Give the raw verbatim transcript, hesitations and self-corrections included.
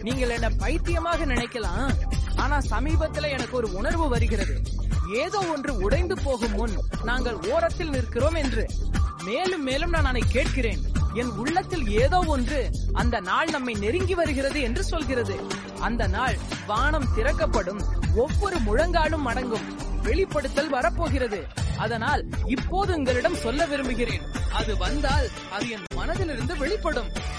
நீங்கள் என்ன பைத்தியமாக நினைக்கலாம், ஆனா சமீபத்துல எனக்கு ஒரு உணர்வு வருகிறது. ஏதோ ஒன்று உடைந்து போகும் முன் நாங்கள் ஓரத்தில் நிற்கிறோம் என்று. மேலும் மேலும் நான் அதை கேட்கிறேன். என் உள்ளத்தில் ஏதோ ஒன்று அந்த நாள் நம்மை நெருங்கி வருகிறது என்று சொல்கிறது. அந்த நாள் வானம் திறக்கப்படும், ஒவ்வொரு முழங்காலும் அடங்கும், வெளிப்படுத்தல் வரப்போகிறது. அதனால் இப்போது உங்களிடம் சொல்ல விரும்புகிறேன், அது வந்தால் அது என் மனதிலிருந்து வெளிப்படும்.